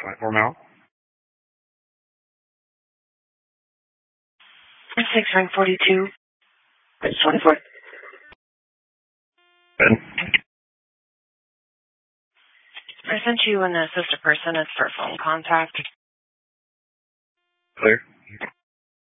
24 Mel. 6 rank 42. It's 24. Good. I sent you an assisted person. It's for phone contact. Clear.